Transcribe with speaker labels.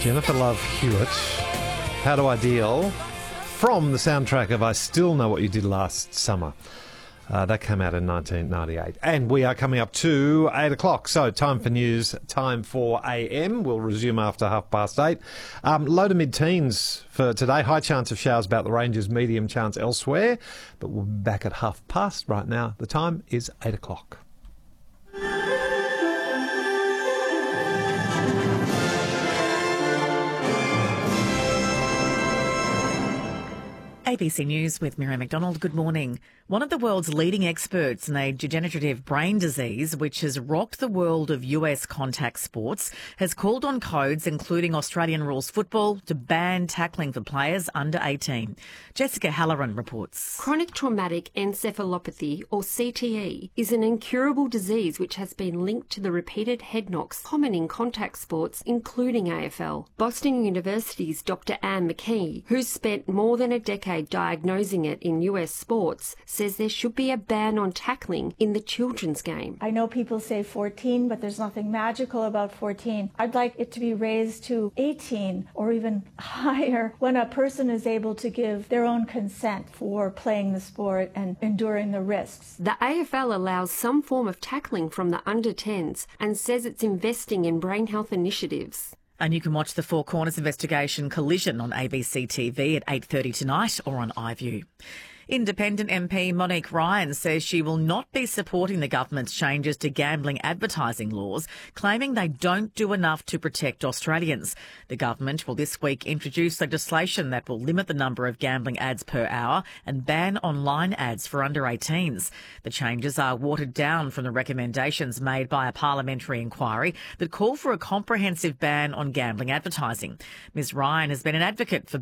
Speaker 1: Jennifer Love Hewitt, How Do I Deal? From the soundtrack of I Still Know What You Did Last Summer. That came out in 1998. And we are coming up to 8 o'clock. So time for news, time for AM. We'll resume after 8:30. Low to mid-teens for today. High chance of showers about the ranges, medium chance elsewhere. But we'll be back at 8:30 right now. The time is 8 o'clock.
Speaker 2: ABC News with Miriam McDonald. Good morning. One of the world's leading experts in a degenerative brain disease, which has rocked the world of US contact sports, has called on codes, including Australian rules football, to ban tackling for players under 18. Jessica Halloran reports.
Speaker 3: Chronic traumatic encephalopathy, or CTE, is an incurable disease which has been linked to the repeated head knocks common in contact sports, including AFL. Boston University's Dr. Anne McKee, who's spent more than a decade diagnosing it in US sports, says there should be a ban on tackling in the children's game.
Speaker 4: I know people say 14, but there's nothing magical about 14. I'd like it to be raised to 18 or even higher when a person is able to give their own consent for playing the sport and enduring the risks.
Speaker 3: The AFL allows some form of tackling from the under-10s and says it's investing in brain health initiatives.
Speaker 2: And you can watch the Four Corners investigation Collision on ABC TV at 8:30 tonight or on iView. Independent MP Monique Ryan says she will not be supporting the government's changes to gambling advertising laws, claiming they don't do enough to protect Australians. The government will this week introduce legislation that will limit the number of gambling ads per hour and ban online ads for under 18s. The changes are watered down from the recommendations made by a parliamentary inquiry that call for a comprehensive ban on gambling advertising. Ms Ryan has been an advocate for